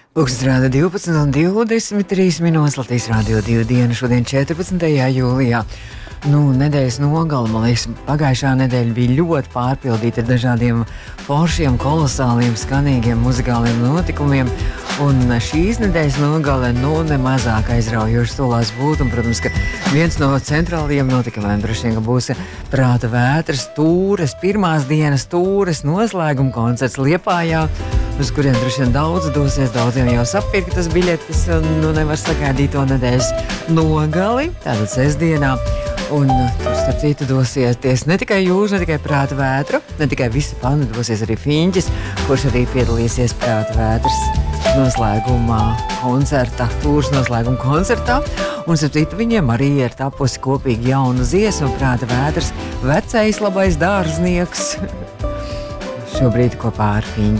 Pulkstenis rāda 12:23 minūtes Latvijas Rādio 2 diena, šodien 14. jūlijā. Nedēļas nogale, man liekas, pagājušā nedēļa bija ļoti pārpildīta ar dažādiem foršiem, kolosāliem, skanīgiem muzikāliem notikumiem. Un šīs nedēļas nogale nemazāk aizraujoši solās būt. Un, protams, ka viens no centrālajiem notikumiem droši vien būs Prāta vētras tūres, pirmās dienas tūres noslēguma koncerts Liepājā, uz kuriem droši vien daudz dosies, daudziem jau sapirktas biļetes un nevar sagaidīt to nedēļas nogali, tātad sestdienā. Un tur, starp citu, dosieties ne tikai jūs, ne tikai Prāta vētra, ne tikai visi fani, dosies arī Fiņķis, kurš arī piedalīsies Prāta vētras noslēgumā koncertā, tūras noslēguma koncertā. Un, starp citu, viņiem arī ir tapusi kopīgi jauna dziesma, Prāta vētras vecais labais dārznieks. Šobrīd kopā ar Fiņķi.